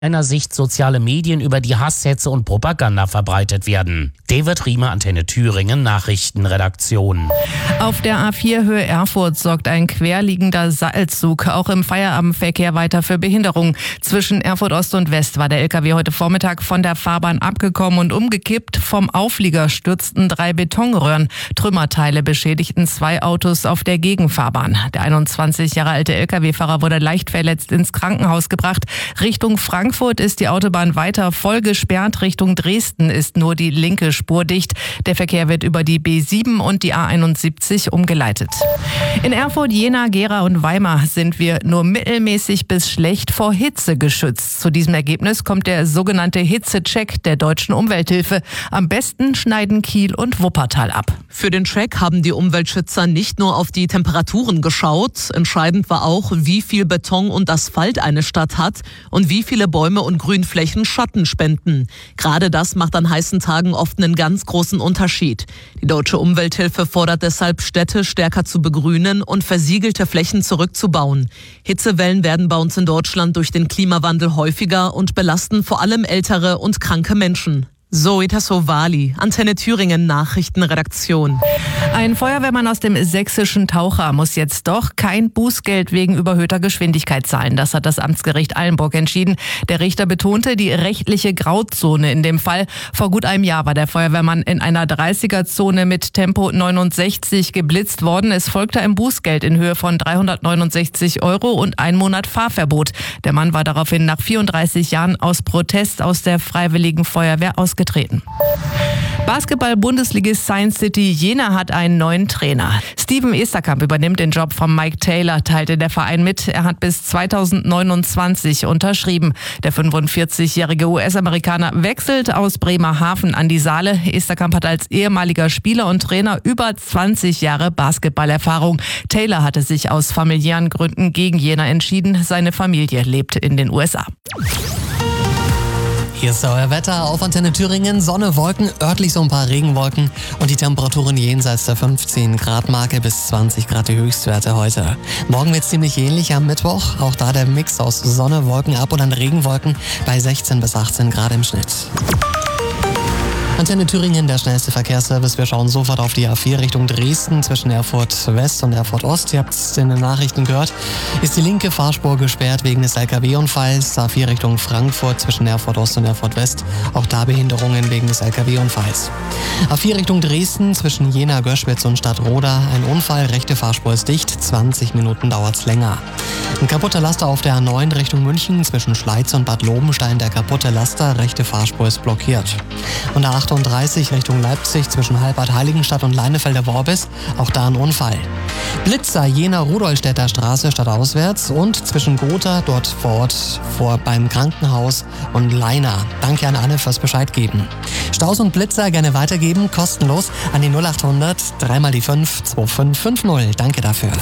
Einer Sicht soziale Medien über die Hasshetze und Propaganda verbreitet werden. David Riemer, Antenne Thüringen, Nachrichtenredaktion. Auf der A4 Höhe Erfurt sorgt ein querliegender Seilzug auch im Feierabendverkehr weiter für Behinderung. Zwischen Erfurt Ost und West war der LKW heute Vormittag von der Fahrbahn abgekommen und umgekippt. Vom Auflieger stürzten 3 Betonröhren. Trümmerteile beschädigten 2 Autos auf der Gegenfahrbahn. Der 21 Jahre alte LKW-Fahrer wurde leicht verletzt ins Krankenhaus gebracht. Richtung Frankfurt ist die Autobahn weiter voll gesperrt. Richtung Dresden ist nur die linke Spur dicht. Der Verkehr wird über die B7 und die A71 umgeleitet. In Erfurt, Jena, Gera und Weimar sind wir nur mittelmäßig bis schlecht vor Hitze geschützt. Zu diesem Ergebnis kommt der sogenannte Hitzecheck der Deutschen Umwelthilfe. Am besten schneiden Kiel und Wuppertal ab. Für den Check haben die Umweltschützer nicht nur auf die Temperaturen geschaut. Entscheidend war auch, wie viel Beton und Asphalt eine Stadt hat und wie viele Bäume und Grünflächen Schatten spenden. Gerade das macht an heißen Tagen oft einen ganz großen Unterschied. Die Deutsche Umwelthilfe fordert deshalb, Städte stärker zu begrünen und versiegelte Flächen zurückzubauen. Hitzewellen werden bei uns in Deutschland durch den Klimawandel häufiger und belasten vor allem ältere und kranke Menschen. Zoe Tassovali, Antenne Thüringen Nachrichtenredaktion. Ein Feuerwehrmann aus dem sächsischen Taucher muss jetzt doch kein Bußgeld wegen überhöhter Geschwindigkeit zahlen. Das hat das Amtsgericht Eilenburg entschieden. Der Richter betonte die rechtliche Grauzone in dem Fall. Vor gut einem Jahr war der Feuerwehrmann in einer 30er-Zone mit Tempo 69 geblitzt worden. Es folgte ein Bußgeld in Höhe von 369 € und 1 Monat Fahrverbot. Der Mann war daraufhin nach 34 Jahren aus Protest aus der Freiwilligen Feuerwehr ausgetreten. Basketball-Bundesligist Science City Jena hat einen neuen Trainer. Steven Esterkamp übernimmt den Job von Mike Taylor, teilte der Verein mit. Er hat bis 2029 unterschrieben. Der 45-jährige US-Amerikaner wechselt aus Bremerhaven an die Saale. Esterkamp hat als ehemaliger Spieler und Trainer über 20 Jahre Basketballerfahrung. Taylor hatte sich aus familiären Gründen gegen Jena entschieden. Seine Familie lebt in den USA. Hier ist euer Wetter auf Antenne Thüringen. Sonne, Wolken, örtlich so ein paar Regenwolken und die Temperaturen jenseits der 15 Grad Marke bis 20 Grad die Höchstwerte heute. Morgen wird es ziemlich ähnlich am Mittwoch. Auch da der Mix aus Sonne, Wolken ab und dann Regenwolken bei 16 bis 18 Grad im Schnitt. Antenne Thüringen, der schnellste Verkehrsservice. Wir schauen sofort auf die A4 Richtung Dresden zwischen Erfurt West und Erfurt Ost. Ihr habt es in den Nachrichten gehört. Ist die linke Fahrspur gesperrt wegen des LKW-Unfalls. A4 Richtung Frankfurt zwischen Erfurt Ost und Erfurt West. Auch da Behinderungen wegen des LKW-Unfalls. A4 Richtung Dresden zwischen Jena, Göschwitz und Stadtroda. Ein Unfall, rechte Fahrspur ist dicht. 20 Minuten dauert's länger. Ein kaputter Laster auf der A9 Richtung München zwischen Schleiz und Bad Lobenstein. Der kaputte Laster, rechte Fahrspur ist blockiert. Und der 38 Richtung Leipzig zwischen Halbad Heiligenstadt und Leinefelder Worbis, auch da ein Unfall. Blitzer Jena-Rudolstädter Straße stadtauswärts und zwischen Gotha, dort vor Ort beim Krankenhaus und Leina. Danke an alle fürs Bescheid geben. Staus und Blitzer gerne weitergeben, kostenlos an die 0800 3 mal die 5 2550. Danke dafür.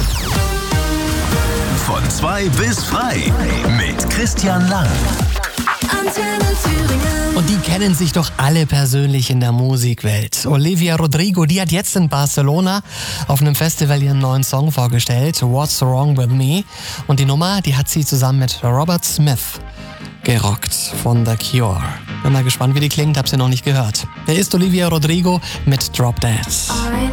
Von 2 bis frei mit Christian Lang. Antenne Thüringen. Und die kennen sich doch alle persönlich in der Musikwelt. Olivia Rodrigo, die hat jetzt in Barcelona auf einem Festival ihren neuen Song vorgestellt, What's Wrong With Me. Und die Nummer, die hat sie zusammen mit Robert Smith gerockt von The Cure. Bin mal gespannt, wie die klingt, hab sie noch nicht gehört. Wer ist Olivia Rodrigo mit Drop Dead?